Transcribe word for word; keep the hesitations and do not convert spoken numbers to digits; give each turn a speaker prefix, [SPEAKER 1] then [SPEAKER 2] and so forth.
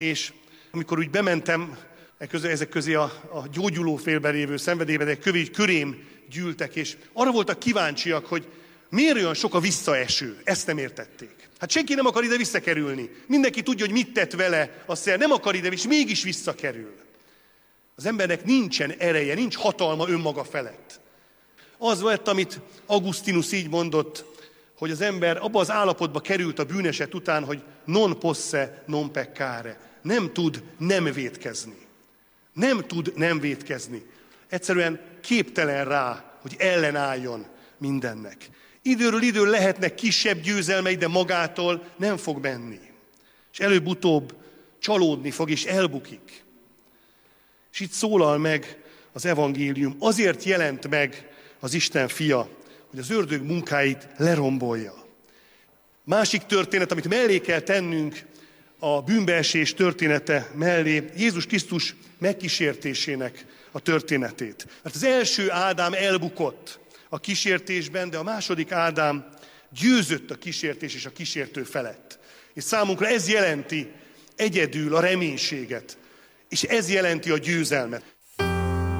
[SPEAKER 1] És amikor úgy bementem ezek közé a, a gyógyuló félben lévő szenvedélyben, kövé, körém gyűltek, és arra voltak kíváncsiak, hogy miért olyan sok a visszaeső. Ezt nem értették. Hát senki nem akar ide visszakerülni. Mindenki tudja, hogy mit tett vele a szer, nem akar ide, és mégis visszakerül. Az embernek nincsen ereje, nincs hatalma önmaga felett. Az volt, amit Augustinus így mondott, hogy az ember abba az állapotba került a bűneset után, hogy non posse, non peccare. Nem tud nem vétkezni. Nem tud nem vétkezni. Egyszerűen képtelen rá, hogy ellenálljon mindennek. Időről időn lehetnek kisebb győzelmei, de magától nem fog menni. És előbb-utóbb csalódni fog, és elbukik. És itt szólal meg az evangélium. Azért jelent meg az Isten fia, hogy az ördög munkáit lerombolja. Másik történet, amit mellé kell tennünk a bűnbeesés története mellé, Jézus Krisztus megkísértésének a történetét. Mert az első Ádám elbukott a kísértésben, de a második Ádám győzött a kísértés és a kísértő felett. És számunkra ez jelenti egyedül a reménységet, és ez jelenti a győzelmet.